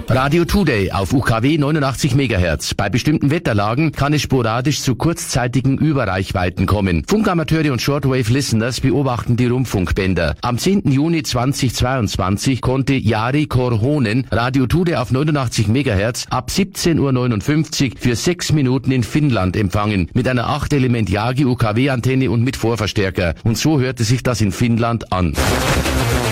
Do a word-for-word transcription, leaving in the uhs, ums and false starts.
Radio Today auf U K W neunundachtzig Megahertz. Bei bestimmten Wetterlagen kann es sporadisch zu kurzzeitigen Überreichweiten kommen. Funkamateure und Shortwave-Listeners beobachten die Rundfunkbänder. Am zehnten Juni zweitausendzweiundzwanzig konnte Jari Korhonen Radio Today auf neunundachtzig Megahertz ab siebzehn Uhr neunundfünfzig für sechs Minuten in Finnland empfangen. Mit einer acht Element Yagi U K W-Antenne und mit Vorverstärker. Und so hörte sich das in Finnland an.